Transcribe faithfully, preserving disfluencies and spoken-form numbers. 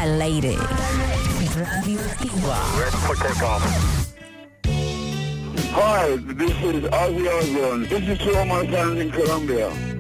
al aire. Radioactiva. Ready for takeoff. Hi, this is Ozzy Osbourne. This is to all my fans in Colombia.